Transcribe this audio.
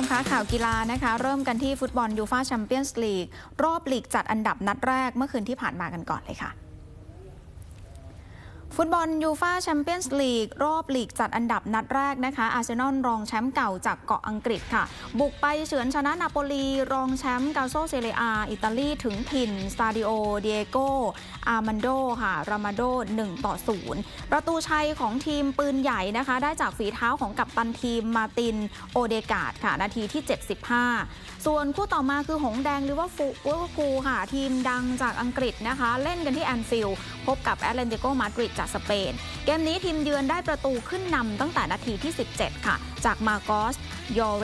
คะข่าวกีฬานะคะเริ่มกันที่ฟุตบอลยูฟ่าแชมเปี้ยนส์ลีกรอบลีกจัดอันดับนัดแรกเมื่อคืนที่ผ่านมากันก่อนเลยค่ะฟุตบอลยูฟ่าแชมเปี้ยนส์ลีกรอบลีกจัดอันดับนัดแรกนะคะอาร์เซนอลรองแชมป์เก่าจากเกาะอังกฤษค่ะบุกไปเฉือนชนะนาโปลีรองแชมป์กาโซเซเรียอาอิตาลีถึงถิ่นสตาดิโอเดียโกอาร์มันโดค่ะรามาโด1-0ประตูชัยของทีมปืนใหญ่นะคะได้จากฝีเท้าของกัปตันทีมมาตินโอเดการ์ดค่ะนาทีที่75ส่วนคู่ต่อมาคือหงแดงลิเวอร์พูลค่ะทีมดังจากอังกฤษนะคะเล่นกันที่แอนฟิลด์พบกับแอตเลติโกมาดริดจากสเปนเกมนี้ทีมเยือนได้ประตูขึ้นนำตั้งแต่นาทีที่17ค่ะจากมาโกส ยอ